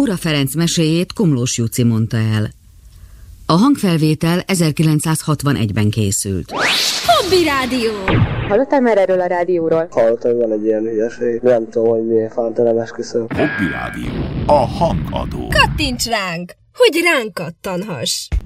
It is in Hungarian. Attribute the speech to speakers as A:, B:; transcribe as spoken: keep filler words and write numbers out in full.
A: Móra Ferenc meséjét Komlós Juci mondta el. A hangfelvétel ezerkilencszázhatvanegyben készült.
B: Hobby Rádió!
C: Hallottál már erről a rádióról?
D: Hallottam, hogy van egy ilyen hülyeség. Nem tudom, hogy miért fánt, nem esküszöm.
E: Hobby Rádió. A hangadó.
B: Kattints ránk, hogy ránk kattanhass!